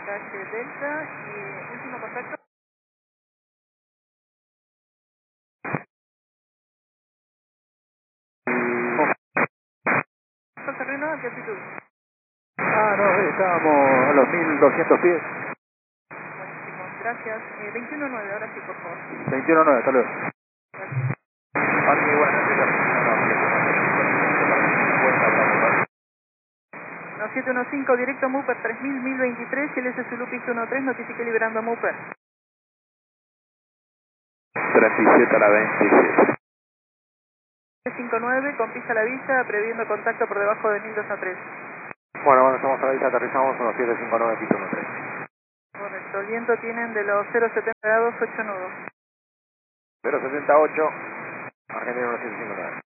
calle Delta y último contacto. Terreno, ¿a qué altitud? No, estábamos a los 1200 pies. Buenísimo, gracias. 21.9, ahora sí, por favor. 21.9, hasta luego. Gracias. Parque, buenas No, 715, directo Mooper 3000-1023, LS Zulu piso 13, notifique liberando Mooper. 37 a la 27. 59, con pista a la vista, previendo contacto por debajo de 1203. Bueno, estamos a la vista, aterrizamos unos 759 piso 13. Correcto, el viento tienen de los 0,70 grados, 8 nudos. 078, Argentina 1759.